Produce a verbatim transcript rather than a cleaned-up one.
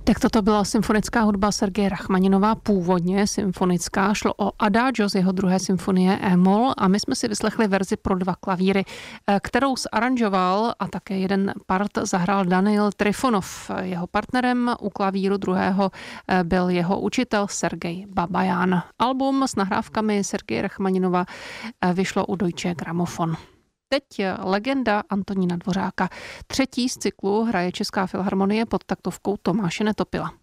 Tak toto byla symfonická hudba Sergeje Rachmaninová, původně symfonická. Šlo o Adagio z jeho druhé symfonie E-moll a my jsme si vyslechli verzi pro dva klavíry, kterou zaranžoval a také jeden part zahrál Daniil Trifonov. Jeho partnerem u klavíru druhého byl jeho učitel Sergej Babajan. Album s nahrávkami Sergeje Rachmaninova vyšlo u Deutsche Grammophon. Teď legenda Antonína Dvořáka. Třetí z cyklu hraje Česká filharmonie pod taktovkou Tomáše Netopila.